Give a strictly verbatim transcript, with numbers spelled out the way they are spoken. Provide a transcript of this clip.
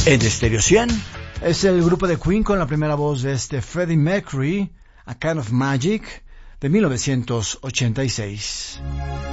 En Stereo cien es el grupo de Queen con la primera voz de este Freddie Mercury, A Kind of Magic, de mil novecientos ochenta y seis.